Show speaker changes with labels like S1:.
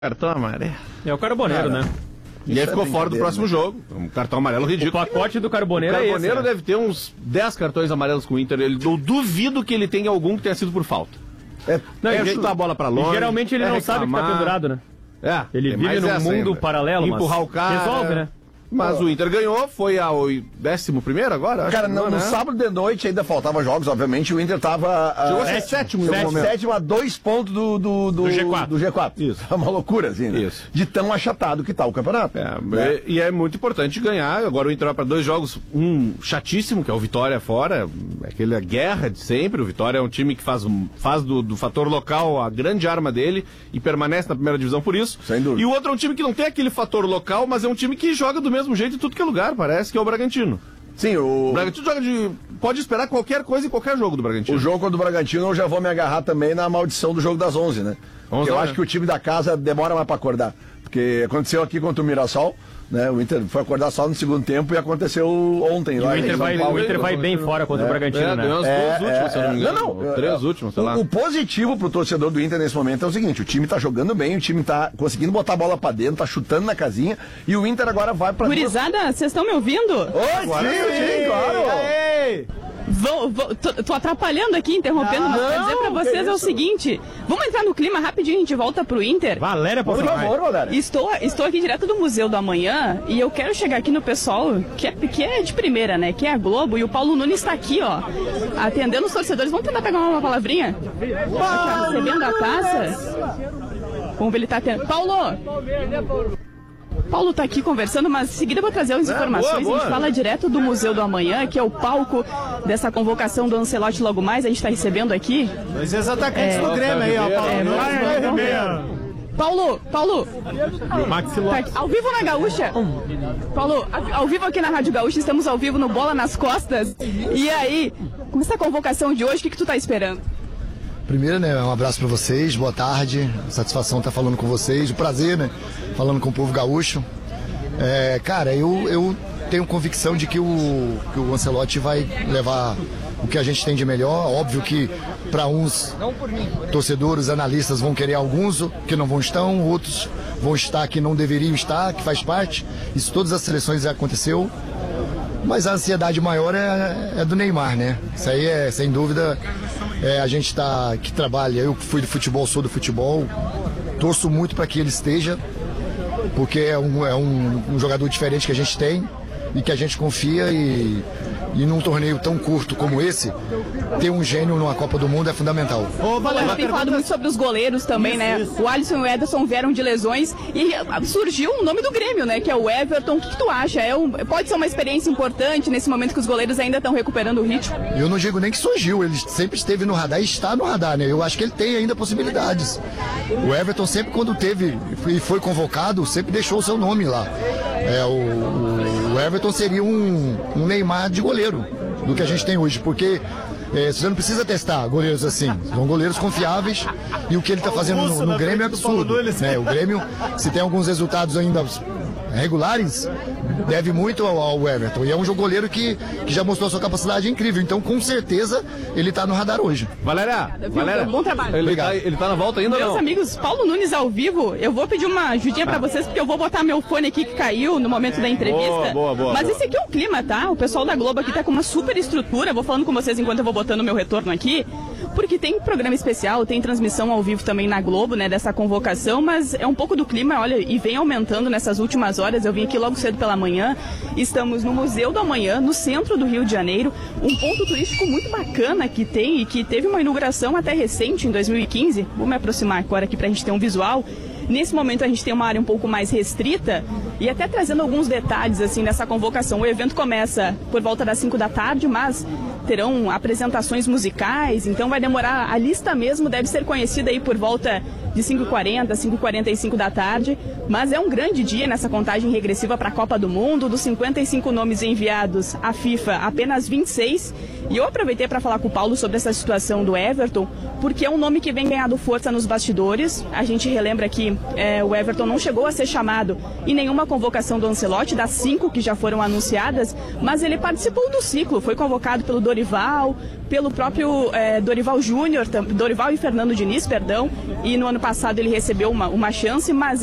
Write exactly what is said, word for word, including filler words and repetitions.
S1: Cartão amarelo.
S2: É o Carboneiro, cara, né?
S1: E aí ficou é fora do próximo né? jogo. Um cartão amarelo ridículo.
S2: O pacote do Carboneiro,
S1: o
S2: é esse.
S1: O Carboneiro
S2: né?
S1: deve ter uns dez cartões amarelos com o Inter. Eu duvido que ele tenha algum que tenha sido por falta. É, não, é chutar a bola pra longe.
S2: E geralmente ele
S1: é
S2: não
S1: reclamar.
S2: sabe que tá pendurado, né?
S1: É.
S2: Ele vive num mundo ainda. paralelo,
S1: Empurrar
S2: mas
S1: o cara.
S2: resolve, né?
S1: Mas oh. o Inter ganhou, foi ao décimo primeiro agora?
S3: Cara,
S1: acho
S3: não,
S1: não,
S3: no
S1: né?
S3: sábado de noite ainda faltava jogos, obviamente, o Inter tava... Uh,
S1: Chegou a ser sétimo no momento.
S3: Sétimo a dois pontos do, do, do,
S1: do G quatro.
S3: Do G quatro.
S1: Isso.
S3: É uma loucura, assim, né?
S1: Isso.
S3: De tão achatado que tá o campeonato.
S1: É, né? E é muito importante ganhar. Agora o Inter vai para dois jogos, um chatíssimo, que é o Vitória fora, aquela guerra de sempre. O Vitória é um time que faz, faz do, do fator local a grande arma dele e permanece na primeira divisão por isso.
S3: Sem dúvida.
S1: E o outro é um time que não tem aquele fator local, mas é um time que joga do mesmo jeito em tudo que é lugar. Parece que é o Bragantino.
S3: Sim, o...
S1: o Bragantino joga de... Pode esperar qualquer coisa em qualquer jogo do Bragantino.
S3: O jogo contra o Bragantino eu já vou me agarrar também na maldição do jogo das onze, né? Porque eu acho que o time da casa demora mais pra acordar. Porque aconteceu aqui contra o Mirassol, né? O Inter foi acordar só no segundo tempo e aconteceu ontem.
S2: E
S3: lá,
S2: o Inter vai, o Inter vai bem fora contra
S3: é,
S2: o Bragantino,
S1: é,
S2: né?
S1: Deu as
S3: é,
S1: duas últimas,
S3: é,
S1: se eu não me engano.
S3: Não, não.
S1: Três últimas, sei lá.
S3: O, o positivo pro torcedor do Inter nesse momento é o seguinte, o time tá jogando bem, o time tá conseguindo botar a bola pra dentro, tá chutando na casinha, e o Inter agora vai pra...
S4: Gurizada, vocês duas... estão me ouvindo?
S3: Oi,
S1: agora
S3: sim, sim, claro!
S1: Ei.
S4: Vou, vou, tô, tô atrapalhando aqui, interrompendo, ah, mas pra dizer pra vocês é o seguinte, vamos entrar no clima rapidinho, a gente volta pro Inter.
S2: Valéria, por
S3: favor, Valéria.
S4: Estou, estou aqui direto do Museu do Amanhã e eu quero chegar aqui no pessoal que é, que é de primeira, né, que é a Globo, e o Paulo Nunes está aqui, ó, atendendo os torcedores. Vamos tentar pegar uma palavrinha? Tá recebendo a taça. Vamos ver, ele tá atendendo. Paulo! Paulo tá aqui conversando, mas em seguida eu vou trazer as informações. É, boa, boa. A gente fala direto do Museu do Amanhã, que é o palco dessa convocação do Ancelotti logo mais. A gente tá recebendo aqui.
S5: Mas esses atacantes é, do Grêmio aí, ó. Paulo.
S4: É, é, Paulo, Paulo, tá aqui, ao vivo na Gaúcha. Paulo, ao vivo aqui na Rádio Gaúcha, estamos ao vivo no Bola nas Costas. E aí, com essa convocação de hoje, o que, que tu tá esperando?
S6: Primeiro, né, um abraço para vocês, boa tarde, satisfação estar falando com vocês, o prazer, né, falando com o povo gaúcho. É, cara, eu, eu tenho convicção de que o, que o Ancelotti vai levar o que a gente tem de melhor. Óbvio que para uns torcedores, analistas vão querer alguns que não vão estar, outros vão estar que não deveriam estar, que faz parte. Isso todas as seleções já aconteceu. Mas a ansiedade maior é, é do Neymar, né? Isso aí é, sem dúvida, é, a gente tá, que trabalha, eu que fui do futebol, sou do futebol, torço muito para que ele esteja, porque é, um, é um, um jogador diferente que a gente tem e que a gente confia, e, e num torneio tão curto como esse, ter um gênio numa Copa do Mundo é fundamental.
S4: Ô, Valéria, tem falado muito sobre os goleiros também, isso, né? Isso. O Alisson e o Ederson vieram de lesões e surgiu um nome do Grêmio, né? Que é o Everton. O que, que tu acha? É um, pode ser uma experiência importante nesse momento que os goleiros ainda estão recuperando o ritmo?
S6: Eu não digo nem que surgiu, ele sempre esteve no radar e está no radar, né? Eu acho que ele tem ainda possibilidades. O Everton sempre, quando teve e foi convocado, sempre deixou o seu nome lá. É, o, o Everton seria um, um Neymar de goleiro do que a gente tem hoje, porque é, você não precisa testar goleiros assim, são goleiros confiáveis, e o que ele está fazendo no, no Grêmio é absurdo, né? O Grêmio, se tem alguns resultados ainda regulares, deve muito ao, ao Everton, e é um goleiro que, que já mostrou a sua capacidade incrível, então com certeza ele está no radar hoje.
S1: Valéria, Valéria,
S4: bom trabalho.
S1: Ele tá, ele tá na volta ainda ou não?
S4: Meus amigos, Paulo Nunes ao vivo, eu vou pedir uma ajudinha pra vocês, porque eu vou botar meu fone aqui que caiu no momento da entrevista.
S1: Boa, boa, boa,
S4: Mas
S1: boa.
S4: esse aqui é o clima, tá? O pessoal da Globo aqui tá com uma super estrutura, vou falando com vocês enquanto eu vou botando meu retorno aqui, porque tem programa especial, tem transmissão ao vivo também na Globo, né, dessa convocação, mas é um pouco do clima, olha, e vem aumentando nessas últimas horas. Eu vim aqui logo cedo pela manhã, estamos no Museu do Amanhã, no centro do Rio de Janeiro, um ponto turístico muito bacana que tem e que teve uma inauguração até recente, em dois mil e quinze. Vou me aproximar agora aqui pra gente ter um visual. Nesse momento a gente tem uma área um pouco mais restrita e até trazendo alguns detalhes assim dessa convocação. O evento começa por volta das cinco da tarde, mas terão apresentações musicais, então vai demorar, a lista mesmo deve ser conhecida aí por volta de cinco e quarenta, cinco e quarenta e cinco da tarde, mas é um grande dia nessa contagem regressiva para a Copa do Mundo. Dos cinquenta e cinco nomes enviados à FIFA, apenas vinte e seis, e eu aproveitei para falar com o Paulo sobre essa situação do Everton, porque é um nome que vem ganhando força nos bastidores. A gente relembra que é, o Everton não chegou a ser chamado em nenhuma convocação do Ancelotti, das cinco que já foram anunciadas, mas ele participou do ciclo, foi convocado pelo Dorival, pelo próprio é, Dorival Júnior, Dorival e Fernando Diniz, perdão, e no ano passado ele recebeu uma, uma chance, mas